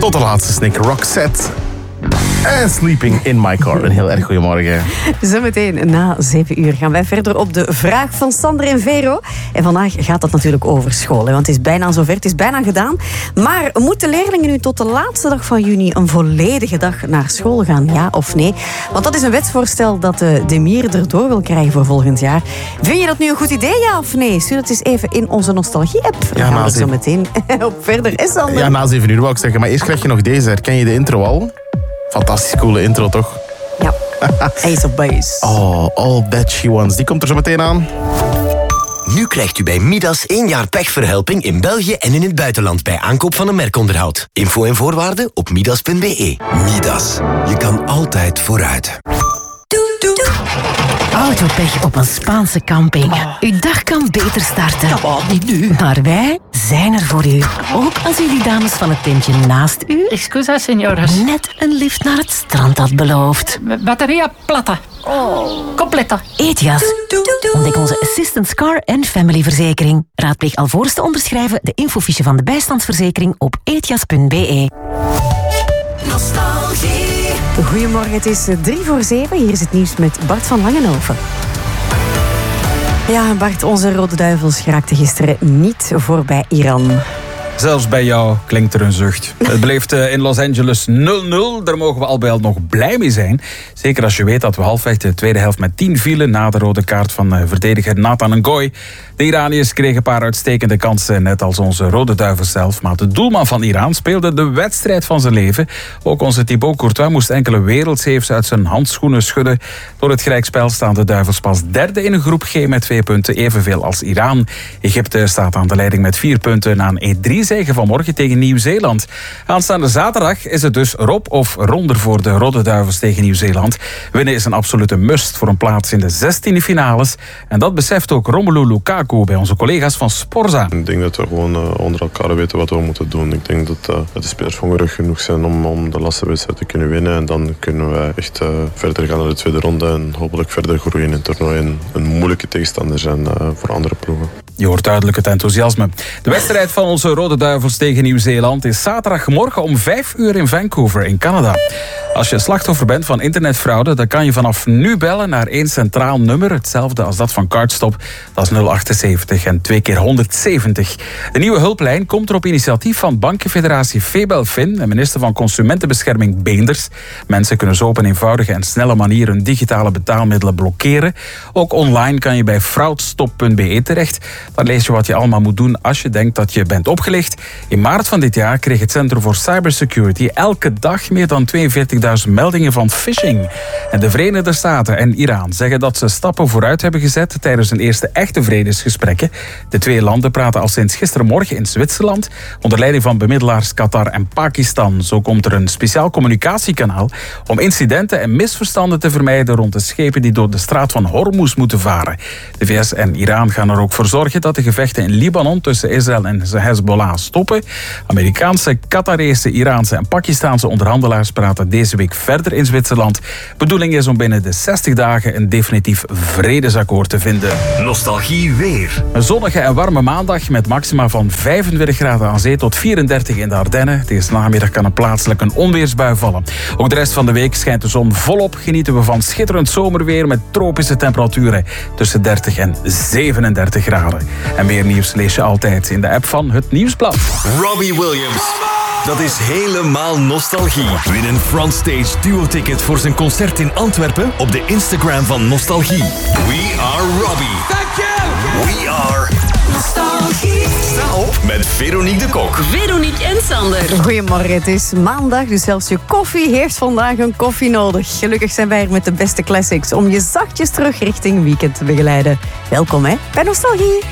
Tot de laatste snik, Roxette. En Sleeping in My Car. Een heel erg goedemorgen. Zometeen na 7 uur gaan wij verder op de vraag van Sander en Vero. En vandaag gaat het natuurlijk over school. Want het is bijna zover, het is bijna gedaan. Maar moeten leerlingen nu tot de laatste dag van juni een volledige dag naar school gaan? Ja of nee? Want dat is een wetsvoorstel dat de Mier erdoor wil krijgen voor volgend jaar. Vind je dat nu een goed idee, ja of nee? Stuur het eens even in onze nostalgie-app. Dan gaan we er zo meteen op verder. Is Sander? Ja, na 7 uur wou ik zeggen. Maar eerst krijg je nog deze. Herken je de intro al? Fantastisch coole intro, toch? Ja. Ace of Base. Oh, All That She Wants. Die komt er zo meteen aan. Nu krijgt u bij Midas 1 jaar pechverhelping in België en in het buitenland bij aankoop van een merkonderhoud. Info en voorwaarden op midas.be. Midas. Je kan altijd vooruit. Autopech op een Spaanse camping. Uw dag kan beter starten. Niet nu. Maar wij zijn er voor u. Ook als u die dames van het tentje naast u Excusa, señoras. net een lift naar het strand had beloofd. Batteria plata. Completa. Ethias. Ontdek onze Assistance Car en Family verzekering. Raadpleeg alvorens te onderschrijven de infofiche van de bijstandsverzekering op ethias.be. Goedemorgen, het is 6:45. Hier is het nieuws met Bart van Langenhoven. Ja, Bart, onze Rode Duivels geraakten gisteren niet voorbij Iran. Zelfs bij jou klinkt er een zucht. Het bleef in Los Angeles 0-0. Daar mogen we al bij al nog blij mee zijn. Zeker als je weet dat we halfweg de tweede helft met 10 vielen na de rode kaart van verdediger Nathan Ngoy. De Iraniërs kregen een paar uitstekende kansen, net als onze Rode Duivels zelf. Maar de doelman van Iran speelde de wedstrijd van zijn leven. Ook onze Thibaut Courtois moest enkele wereldsaves uit zijn handschoenen schudden. Door het gelijkspel staan de Duivels pas derde in een groep G met 2 punten, evenveel als Iran. Egypte staat aan de leiding met 4 punten na een 1-3-zege vanmorgen tegen Nieuw-Zeeland. Aanstaande zaterdag is het dus Rob of Ronder voor de Rode Duivels tegen Nieuw-Zeeland. Winnen is een absolute must voor een plaats in de 16e finales. En dat beseft ook Romelu Lukaku bij onze collega's van Sporza. Ik denk dat we gewoon onder elkaar weten wat we moeten doen. Ik denk dat de spelers hongerig genoeg zijn om de laatste wedstrijd te kunnen winnen. En dan kunnen we echt verder gaan naar de tweede ronde en hopelijk verder groeien in het toernooi. En een moeilijke tegenstander zijn voor andere ploegen. Je hoort duidelijk het enthousiasme. De wedstrijd van onze Rode Duivels tegen Nieuw-Zeeland is zaterdagmorgen om 5 uur in Vancouver in Canada. Als je slachtoffer bent van internetfraude, dan kan je vanaf nu bellen naar 1 centraal nummer, hetzelfde als dat van Cardstop. Dat is 078 en 2 keer 170. De nieuwe hulplijn komt er op initiatief van Bankenfederatie Febelfin en minister van Consumentenbescherming Beenders. Mensen kunnen zo op een eenvoudige en snelle manier hun digitale betaalmiddelen blokkeren. Ook online kan je bij fraudstop.be terecht. Daar lees je wat je allemaal moet doen als je denkt dat je bent opgelicht. In maart van dit jaar kreeg het Centrum voor Cybersecurity elke dag meer dan 42.000 meldingen van phishing. En de Verenigde Staten en Iran zeggen dat ze stappen vooruit hebben gezet tijdens hun eerste echte vredesgesprekken. De twee landen praten al sinds gisterenmorgen in Zwitserland onder leiding van bemiddelaars Qatar en Pakistan. Zo komt er een speciaal communicatiekanaal om incidenten en misverstanden te vermijden rond de schepen die door de straat van Hormuz moeten varen. De VS en Iran gaan er ook voor zorgen dat de gevechten in Libanon tussen Israël en Hezbollah stoppen. Amerikaanse, Qatarese, Iraanse en Pakistaanse onderhandelaars praten deze week verder in Zwitserland. Bedoeling is om binnen de 60 dagen een definitief vredesakkoord te vinden. Nostalgie weer. Een zonnige en warme maandag met maxima van 25 graden aan zee tot 34 in de Ardennen. Deze namiddag kan er plaatselijk een onweersbui vallen. Ook de rest van de week schijnt de zon volop. Genieten we van schitterend zomerweer met tropische temperaturen tussen 30 en 37 graden. En meer nieuws lees je altijd in de app van Het Nieuwsblad. Robbie Williams. Dat is helemaal nostalgie. Win een Frontstage duo-ticket voor zijn concert in Antwerpen op de Instagram van Nostalgie. We are Robbie. Thank you. We are Nostalgie. Sta op met Veronique de Kok. Veronique en Sander. Goedemorgen, het is maandag, dus zelfs je koffie heeft vandaag een koffie nodig. Gelukkig zijn wij er met de beste classics om je zachtjes terug richting weekend te begeleiden. Welkom hè, bij Nostalgie.